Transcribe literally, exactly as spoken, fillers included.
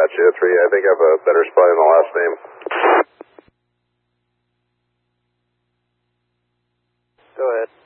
Apache oh three. I think I have a better spelling in the last name. Go ahead.